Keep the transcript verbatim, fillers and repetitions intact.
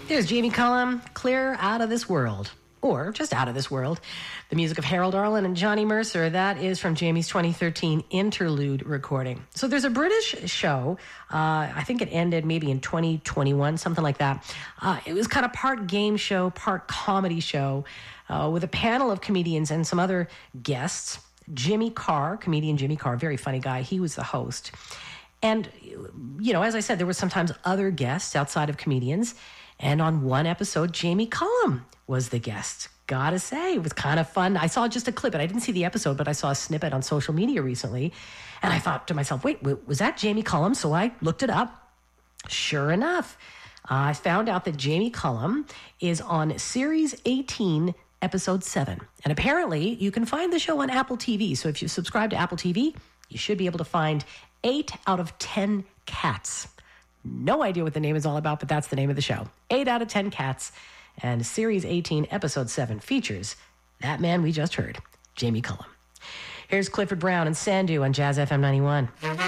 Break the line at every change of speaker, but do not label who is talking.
There's Jamie Cullum, Clear Out of This World, or just Out of This World. The music of Harold Arlen and Johnny Mercer. That is from Jamie's twenty thirteen interlude recording. So there's a British show. Uh, I think it ended maybe in twenty twenty-one, something like that. Uh, it was kind of part game show, part comedy show uh, with a panel of comedians and some other guests. Jimmy Carr, comedian Jimmy Carr, very funny guy. He was the host. And, you know, as I said, there were sometimes other guests outside of comedians. And on one episode, Jamie Cullum was the guest. Gotta say, it was kind of fun. I saw just a clip, and I didn't see the episode, but I saw a snippet on social media recently. And I thought to myself, wait, was that Jamie Cullum? So I looked it up. Sure enough, I found out that Jamie Cullum is on Series eighteen, Episode seven. And apparently, you can find the show on Apple T V. So if you subscribe to Apple T V, you should be able to find eight out of ten cats. No idea what the name is all about, but that's the name of the show. Eight out of ten cats. And Series eighteen, Episode seven features that man we just heard, Jamie Cullum. Here's Clifford Brown and Sandu on Jazz F M ninety-one.